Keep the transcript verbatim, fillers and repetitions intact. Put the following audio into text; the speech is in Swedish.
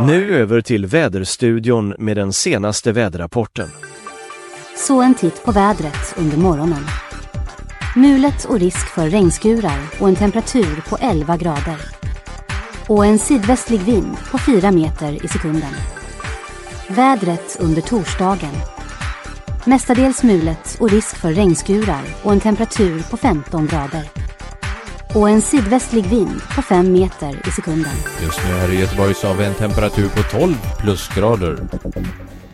Nu över till väderstudion med den senaste väderrapporten. Så en titt på vädret under morgonen. Mulet och risk för regnskurar och en temperatur på elva grader. Och en sydvästlig vind på fyra meter i sekunden. Vädret under torsdagen. Mestadels mulet och risk för regnskurar och en temperatur på femton grader. Och en sydvästlig vind på fem meter i sekunden. Just nu här i Göteborg så har vi en temperatur på tolv plusgrader.